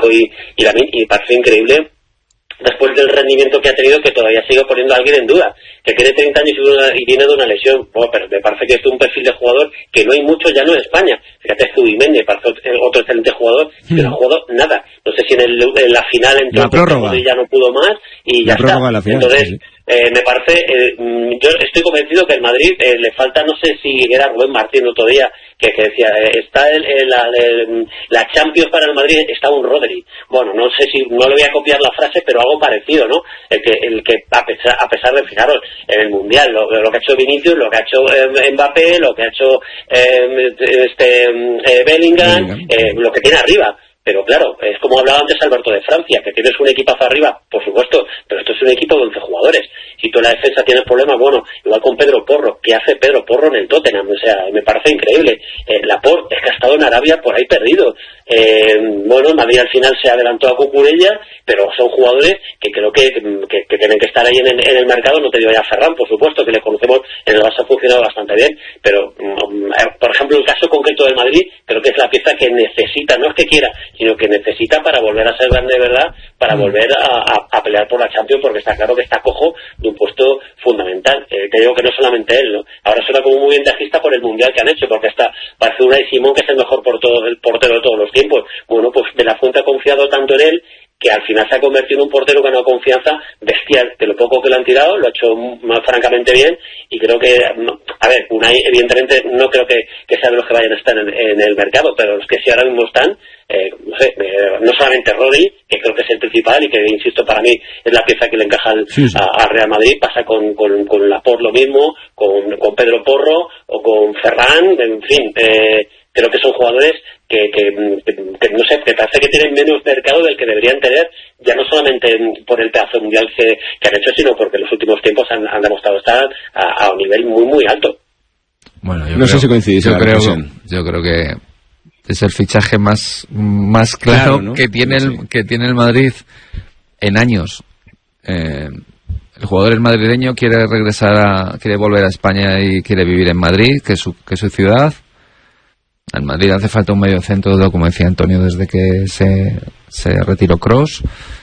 físico y me parece increíble después del rendimiento que ha tenido, que todavía sigue poniendo a alguien en duda, que tiene 30 años y viene de una lesión. Bueno, pero me parece que es un perfil de jugador que no hay mucho ya no en España. Fíjate, Zubimendi me parece otro excelente jugador, que no ha jugado nada. No sé si en la final entró y ya no pudo más y ya está. Entonces, sí. Me parece, yo estoy convencido que el Madrid le falta, no sé si era Rubén Martín otro día, que decía, está la Champions para el Madrid, está un Rodri. Bueno, no sé si, no le voy a copiar la frase, pero algo parecido, ¿no? El que a pesar de, fijaros, en el Mundial, lo que ha hecho Vinicius, lo que ha hecho Mbappé, lo que ha hecho Bellingham, lo que tiene arriba. Pero claro, es como hablaba antes Alberto de Francia, que tienes un equipazo arriba, por supuesto, pero esto es un equipo de 11 jugadores. Si tú en la defensa tienes problemas, bueno, igual con Pedro Porro. ¿Qué hace Pedro Porro en el Tottenham? O sea, me parece increíble. Laporte, es que ha estado en Arabia por ahí perdido. Bueno, Madrid al final se adelantó a Cucurella, pero son jugadores que creo que tienen que estar ahí en el mercado. No te digo ya Ferran, por supuesto, que le conocemos, en el Barça ha funcionado bastante bien, pero por ejemplo, el caso concreto del Madrid, creo que es la pieza que necesita, no es que quiera, sino que necesita para volver a ser grande de verdad, para volver a pelear por la Champions, porque está claro que está cojo de un puesto fundamental. Te digo que no solamente él, ¿no? Ahora suena como muy ventajista por el Mundial que han hecho, porque parece Unai Simón, que es el mejor portero de todos los tiempos. Bueno, pues De La Fuente ha confiado tanto en él que al final se ha convertido en un portero con una confianza bestial. De lo poco que lo han tirado, lo ha hecho francamente bien, y creo que, a ver, Unai evidentemente no creo que sea de los que vayan a estar en el mercado, pero los que sí ahora mismo están, no sé, no solamente Rodri, que creo que es el principal y que, insisto, para mí es la pieza que le encaja al Real Madrid. Pasa con Laporte lo mismo, con Pedro Porro o con Ferran, en fin, creo que son jugadores que no sé, que parece que tienen menos mercado del que deberían tener, ya no solamente por el pedazo mundial que han hecho, sino porque en los últimos tiempos han demostrado estar a un nivel muy muy alto. Bueno, no sé si coincidís. Yo creo que es el fichaje más claro, ¿no? que tiene el Madrid en años. El jugador es madrileño, quiere volver a España y quiere vivir en Madrid, que es su ciudad. Al Madrid hace falta un medio centro, como decía Antonio, desde que se retiró Kroos.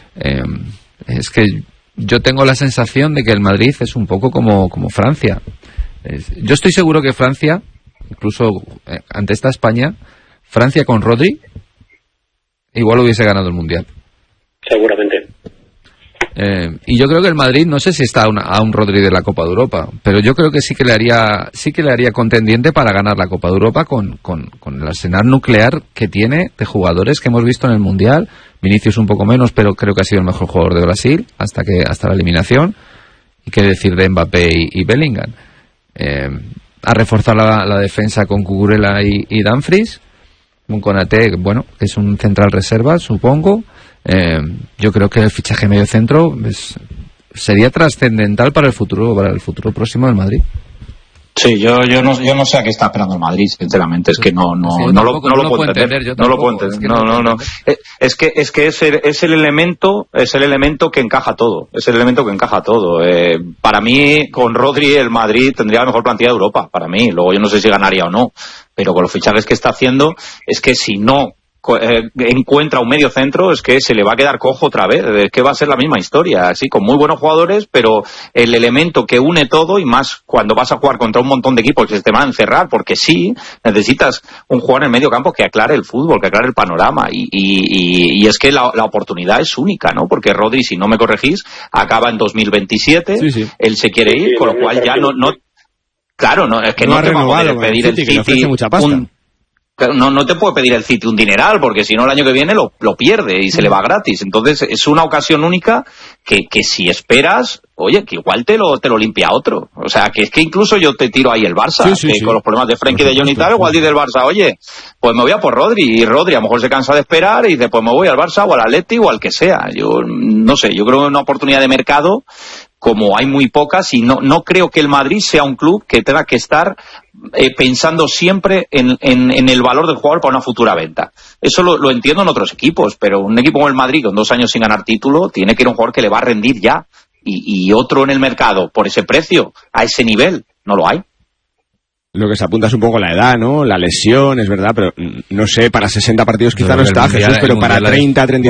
Es que yo tengo la sensación de que el Madrid es un poco como Francia. Yo estoy seguro que Francia, incluso ante esta España, Francia con Rodri igual hubiese ganado el Mundial. Seguramente. Y yo creo que el Madrid, no sé si está a un Rodri de la Copa de Europa, pero yo creo que sí que le haría contendiente para ganar la Copa de Europa con el arsenal nuclear que tiene de jugadores que hemos visto en el Mundial. Vinicius un poco menos, pero creo que ha sido el mejor jugador de Brasil hasta la eliminación. Y qué decir de Mbappé y Bellingham. A reforzar la defensa con Cucurella y Dumfries. Un Konaté, bueno, que es un central reserva, supongo. Yo creo que el fichaje medio centro sería trascendental para el futuro próximo del Madrid. Sí, yo no sé a qué está esperando el Madrid, sinceramente. Es que no lo puedo entender. No lo puedo entender. Es que es el elemento que encaja todo. Es el elemento que encaja todo. Para mí, con Rodri, el Madrid tendría la mejor plantilla de Europa. Para mí. Luego yo no sé si ganaría o no. Pero con los fichajes que está haciendo, es que si no encuentra un medio centro, es que se le va a quedar cojo otra vez, es que va a ser la misma historia, así, con muy buenos jugadores, pero el elemento que une todo, y más cuando vas a jugar contra un montón de equipos que se te van a encerrar, porque sí, necesitas un jugador en medio campo que aclare el fútbol, que aclare el panorama, y es que la oportunidad es única, ¿no? Porque Rodri, si no me corregís, acaba en 2027, sí. Él se quiere ir, con lo cual ya no claro, no, es que no te va a poder pedir el City no te puede pedir el City un dineral, porque si no el año que viene lo pierde y se le va gratis. Entonces es una ocasión única que si esperas, oye, que igual te lo limpia otro. O sea, que es que incluso yo te tiro ahí el Barça, sí. Con los problemas de Frenkie de Jong y tal, igual dice el Barça, oye, pues me voy a por Rodri, y Rodri a lo mejor se cansa de esperar y dice, pues me voy al Barça o al Atleti o al que sea. Yo no sé, yo creo que es una oportunidad de mercado, como hay muy pocas, y no creo que el Madrid sea un club que tenga que estar pensando siempre en el valor del jugador para una futura venta. Eso lo entiendo en otros equipos, pero un equipo como el Madrid, con 2 años sin ganar título, tiene que ir a un jugador que le va a rendir ya, y otro en el mercado por ese precio, a ese nivel, no lo hay. Lo que se apunta es un poco la edad, ¿no? La lesión, es verdad, pero no sé, para 60 partidos quizá no está, Jesús, pero para 30, 35